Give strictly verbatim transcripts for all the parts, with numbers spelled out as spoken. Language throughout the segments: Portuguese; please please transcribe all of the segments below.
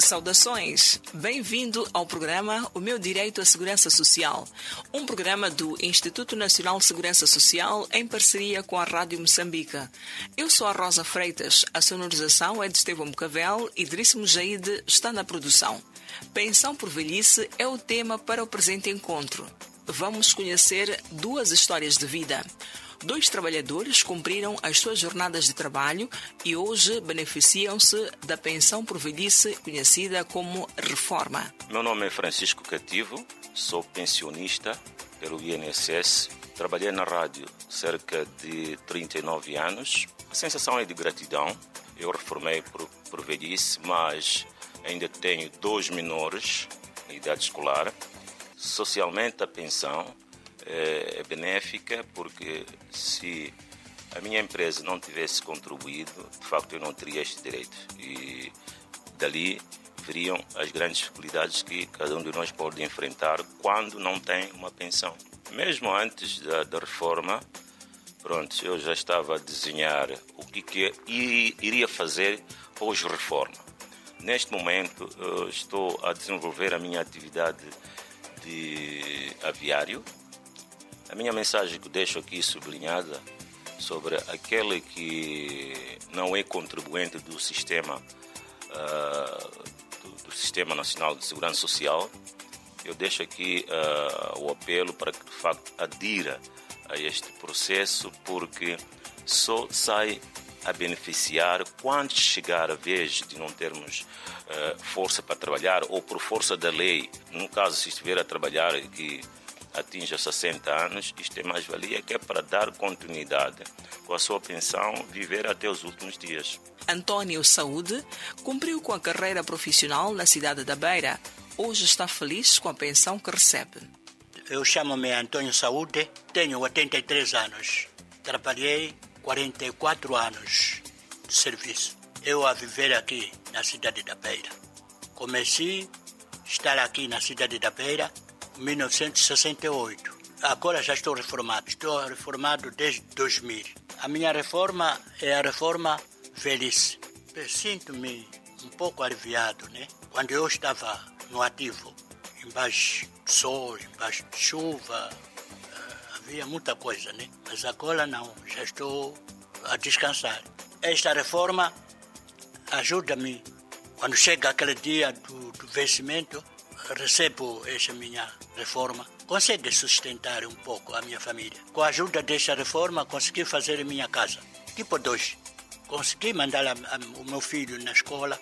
Saudações! Bem-vindo ao programa O Meu Direito à Segurança Social, um programa do Instituto Nacional de Segurança Social em parceria com a Rádio Moçambique. Eu sou a Rosa Freitas, a sonorização é de Estevão Mocavel e Idríssimo Jaide está na produção. Pensão por velhice é o tema para o presente encontro. Vamos conhecer duas histórias de vida. Dois trabalhadores cumpriram as suas jornadas de trabalho e hoje beneficiam-se da pensão por velhice, conhecida como reforma. Meu nome é Francisco Cativo, sou pensionista pelo I N S S. Trabalhei na rádio cerca de trinta e nove anos. A sensação é de gratidão. Eu reformei por, por velhice, mas ainda tenho dois menores em idade escolar. Socialmente, a pensão é benéfica porque se a minha empresa não tivesse contribuído, de facto eu não teria este direito. E dali viriam as grandes dificuldades que cada um de nós pode enfrentar quando não tem uma pensão. Mesmo antes da, da reforma, pronto, eu já estava a desenhar o que, que iria fazer pós-reforma. Neste momento, eu estou a desenvolver a minha atividade de aviário. A minha mensagem que deixo aqui sublinhada sobre aquele que não é contribuinte do sistema, uh, do, do Sistema Nacional de Segurança Social, eu deixo aqui uh, o apelo para que de facto adira a este processo, porque só sai a beneficiar quando chegar a vez de não termos uh, força para trabalhar ou por força da lei. No caso, se estiver a trabalhar que atinja sessenta anos, isto é mais-valia que é para dar continuidade com a sua pensão, viver até os últimos dias. António Saúde cumpriu com a carreira profissional na cidade da Beira. Hoje está feliz com a pensão que recebe. Eu chamo-me António Saúde, tenho oitenta e três anos. Trabalhei quarenta e quatro anos de serviço. Eu a viver aqui na cidade da Beira. Comecei a estar aqui na cidade da Beira em mil novecentos e sessenta e oito. Agora já estou reformado. Estou reformado desde dois mil. A minha reforma é a reforma velhice. Sinto-me um pouco aliviado, né? Quando eu estava no ativo, embaixo do sol, embaixo de chuva, havia muita coisa, né? Mas agora não, já estou a descansar. Esta reforma ajuda-me. Quando chega aquele dia do, do vencimento, recebo esta minha reforma. Consegue sustentar um pouco a minha família. Com a ajuda desta reforma, consegui fazer a minha casa. Tipo dois. Consegui mandar a, a, o meu filho na escola.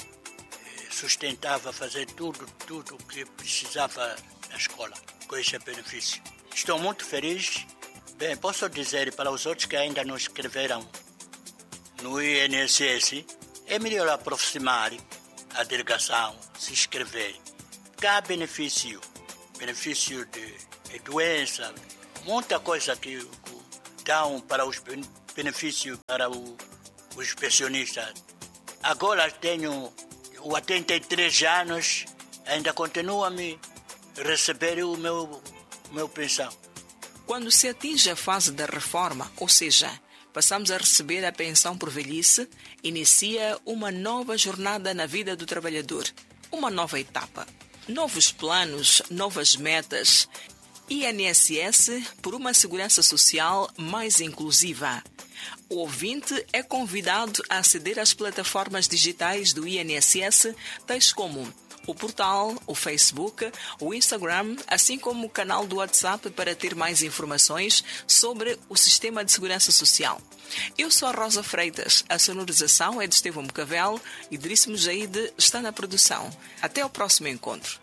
Sustentava fazer tudo, tudo que precisava na escola. Com este benefício. Estou muito feliz. Bem, posso dizer para os outros que ainda não escreveram no I N S S, é melhor aproximar a delegação, se inscrever. Há benefício, benefício de, de doença, muita coisa que dão para os benefícios para o, os pensionistas. Agora tenho oitenta e três anos, ainda continuo a me receber o meu, o meu pensão. Quando se atinge a fase da reforma, ou seja, passamos a receber a pensão por velhice, inicia uma nova jornada na vida do trabalhador, uma nova etapa. Novos planos, novas metas. I N S S por uma segurança social mais inclusiva. O ouvinte é convidado a aceder às plataformas digitais do I N S S, tais como o portal, o Facebook, o Instagram, assim como o canal do WhatsApp para ter mais informações sobre o Sistema de Segurança Social. Eu sou a Rosa Freitas, a sonorização é de Estevão Mocavel e Idríssimo Jaide está na produção. Até o próximo encontro.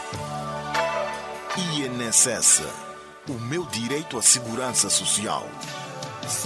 I N S S, o meu direito à segurança social.